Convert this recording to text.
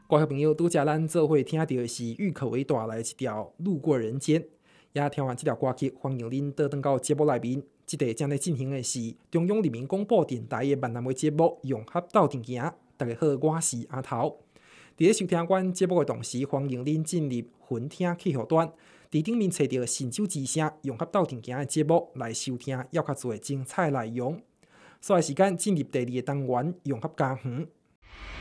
各位朋友，拄则咱做伙听到的是郁可唯带来一条《路过人间》。也听完这条歌曲，欢迎恁倒转到节目内面。这个正在进行的是中央人民广播电台的闽南话节目《融合斗阵行》。大家好，我是阿头。伫咧收听阮节目的同时，欢迎恁进入云听客户端，伫顶面找到新手之声《融合斗阵行》的节目来收听，还较侪精彩内容。所以时间进入第二个单元，融合家园。